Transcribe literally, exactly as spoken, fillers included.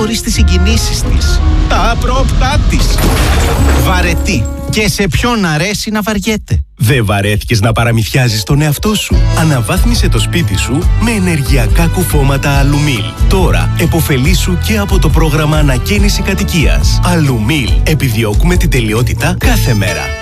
χωρίς τις συγκινήσεις της, τα απρόπτά της. Βαρετή. Και σε ποιον αρέσει να βαριέται. Δεν βαρέθηκες να παραμυθιάζεις τον εαυτό σου? Αναβάθμισε το σπίτι σου με ενεργειακά κουφώματα Αλουμίλ. Τώρα επωφελήσου και από το πρόγραμμα ανακαίνιση κατοικίας. Αλουμίλ. Επιδιώκουμε την τελειότητα κάθε μέρα.